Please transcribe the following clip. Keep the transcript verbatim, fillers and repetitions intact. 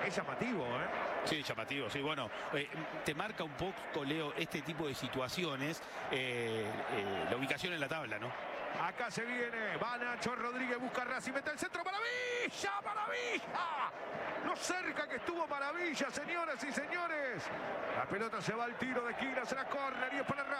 Es llamativo, ¿eh? Sí, llamativo, sí. Bueno, eh, te marca un poco, Leo, este tipo de situaciones, eh, eh, la ubicación en la tabla, ¿no? Acá se viene, va Nacho Rodríguez, busca a Racing, mete el centro, ¡maravilla, maravilla! Lo cerca que estuvo Maravilla, señoras y señores. La pelota se va al tiro de esquina, será córner y es para Racing.